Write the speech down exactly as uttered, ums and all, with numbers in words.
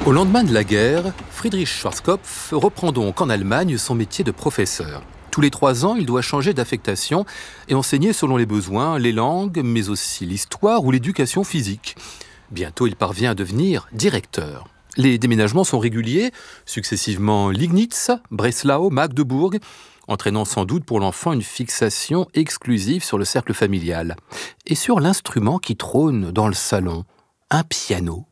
Au lendemain de la guerre, Friedrich Schwarzkopf reprend donc en Allemagne son métier de professeur. Tous les trois ans, il doit changer d'affectation et enseigner selon les besoins les langues, mais aussi l'histoire ou l'éducation physique. Bientôt, il parvient à devenir directeur. Les déménagements sont réguliers, successivement Liegnitz, Breslau, Magdebourg, entraînant sans doute pour l'enfant une fixation exclusive sur le cercle familial et sur l'instrument qui trône dans le salon, un piano.